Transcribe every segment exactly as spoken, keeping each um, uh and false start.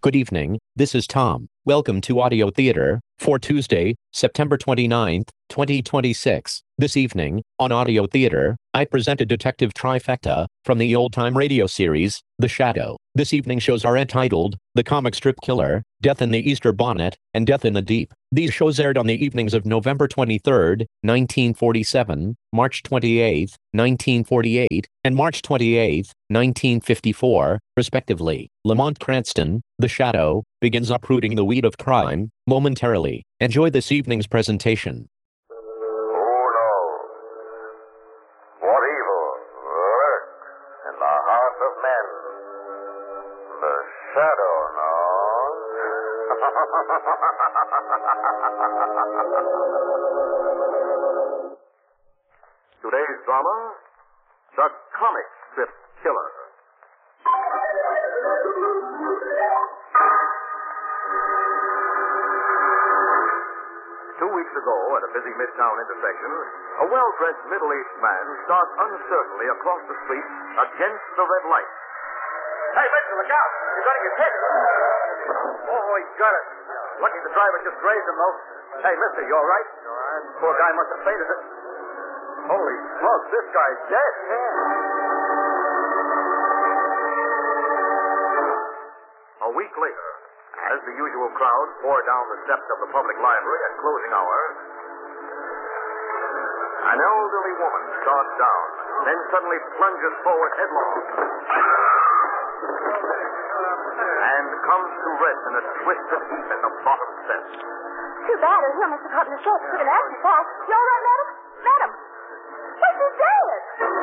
Good evening, this is Tom. Welcome to Audio Theater for Tuesday, September twenty-ninth, twenty twenty-six. This evening, on Audio Theater, I present a detective trifecta from the old-time radio series, The Shadow. This evening's shows are entitled The Comic Strip Killer, Death in the Easter Bonnet, and Death in the Deep. These shows aired on the evenings of November twenty-third, nineteen forty-seven, March twenty-eighth, nineteen forty-eight, and March twenty-eighth, nineteen fifty-four, respectively. Lamont Cranston, The Shadow, begins uprooting the weed of crime momentarily. Enjoy this evening's presentation. Who knows what evil lurks in the hearts of men? The Shadow knows. Today's drama, The Comic Strip Killer. Two weeks ago, at a busy midtown intersection, a well-dressed middle-aged man starts uncertainly across the street against the red light. Hey, Mister, look out! You're going to get hit! Oh, he got it. Lucky the driver just grazed him, though. Hey, mister, you all right? All right. Poor guy must have fainted. Holy smokes, this guy's dead. A week later, as the usual crowd pour down the steps of the public library at closing hour, an elderly woman starts down, then suddenly plunges forward headlong, and comes to rest in a twisted heap at the bottom steps. Too bad her heel must have caught in the steps. Could have acted fast. You all right, madam? Madam! Why, she's dead!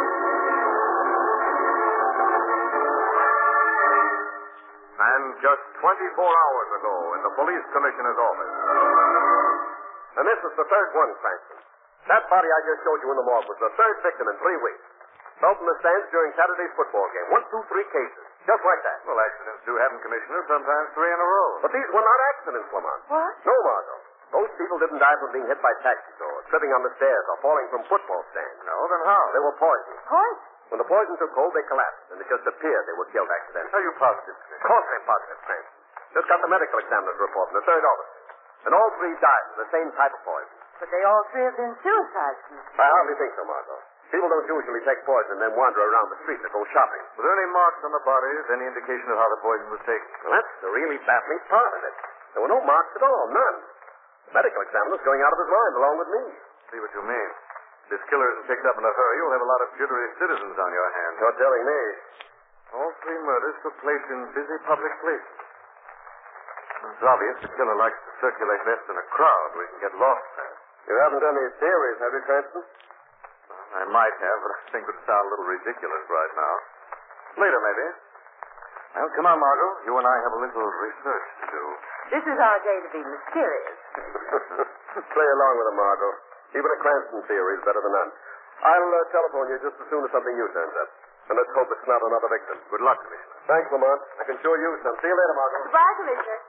And just twenty-four hours ago in the police commissioner's office. And this is the third one, Cranston. That body I just showed you in the morgue was the third victim in three weeks. Fell from the stands during Saturday's football game. One, two, three cases. Just like that. Well, accidents do happen, Commissioner, sometimes three in a row. But these were not accidents, Lamont. What? No, Margot. Those people didn't die from being hit by taxis or tripping on the stairs or falling from football stands. No, then how? They were poisoned. Poison? When the poison took hold, they collapsed, and it just appeared they were killed accidentally. Are you positive, Of Commissioner? course I'm positive, Cranston. Just got the medical examiner's report from the third officer. And all three died from the same type of poison. But they all three have been suicides. I hardly think so, Margot. People don't usually take poison and then wander around the streets or go shopping. Were there any marks on the bodies? Any indication of how the poison was taken? Well, that's the really baffling part of it. There were no marks at all, none. The medical examiner's going out of his mind along with me. See what you mean. If this killer isn't picked up in a hurry, you'll have a lot of jittery citizens on your hands. You're telling me. All three murders took place in busy public places. It's obvious the killer likes to circulate best in a crowd where he can get lost fast. You haven't any theories, have you, Cranston? I might have, but I think it would sound a little ridiculous right now. Later, maybe. Well, come on, Margot. You and I have a little research to do. This is our day to be mysterious. Play along with it, Margot. Even a Cranston theory is better than none. I'll uh, telephone you just as soon as something new turns up. And let's hope it's not another victim. Good luck, Commissioner. Thanks, Lamont. I can sure use some. See you later, Margot. Goodbye, Commissioner.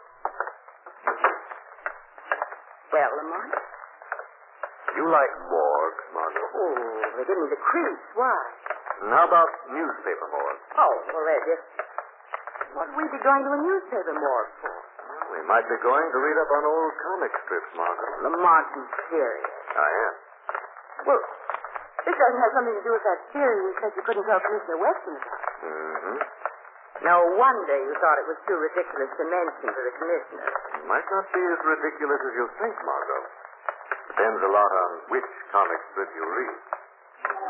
Well, Lamont? You like morgues, Margot? Oh, they give me the creeps. Why? And how about newspaper morgues? Oh, well, they're just... What would we be going to a newspaper morgue for? We might be going to read up on old comic strips, Margot. Lamont, be serious. I am. Well, this doesn't have something to do with that theory you said you couldn't tell Commissioner Weston about. Mm-hmm. No wonder you thought it was too ridiculous to mention to the commissioner. It might not be as ridiculous as you think, Margot. Depends a lot on which comic strip you read.